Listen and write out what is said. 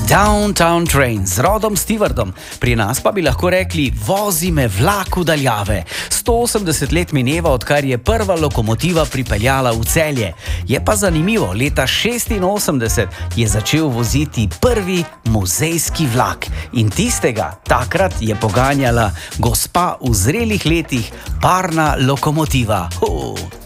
Downtown Train z Rodom Stewardom, pri nas pa bi lahko rekli vozi me vlak v daljave. 180 let mineva, odkar je prva lokomotiva pripeljala v Celje. Je pa zanimivo, leta 86 je začel voziti prvi muzejski vlak in tistega takrat je poganjala gospa v zrelih letih, parna lokomotiva.